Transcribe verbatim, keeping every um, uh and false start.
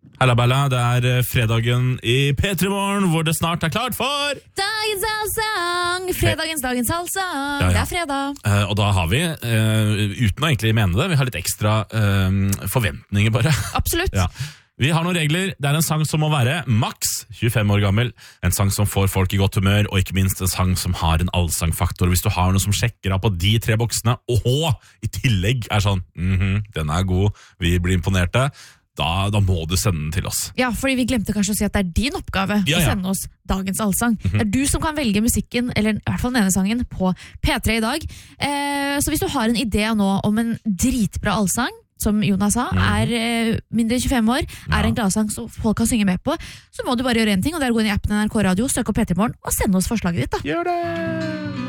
Halla Bella, det er fredagen i P tre Morgen, hvor det snart er klart for Dagens allsang, fredagens dagens allsang, ja, ja. Det er fredag. uh, Og da har vi, uh, uten å egentlig mene det, vi har litt ekstra uh, forventninger bare. Absolutt. Ja. Vi har noen regler. Det er en sang som må være maks tjuefem år gammel, en sang som får folk i godt humør, og ikke minst en sang som har en allsangfaktor. Hvis du har noe som sjekker av på de tre boksene, og i tillegg er sånn, mhm, den er god, vi blir imponerte, Da, da må du sende den til oss. Ja, fordi vi glemte kanskje å si at det er din oppgave ja, ja. å sende oss dagens allsang. Mm-hmm. Det er du som kan velge musikken, eller i hvert fall denne sangen, på P tre i dag. Eh, så hvis du har en idé nå om en dritbra allsang, som Jonas sa, mm. er eh, mindre enn tjuefem år, ja. er en gladsang som folk kan synge med på, så må du bare gjøre en ting, og det er å gå inn i appen N R K Radio, søke opp P tre Morgen og sende oss forslaget ditt. Da. Gjør det!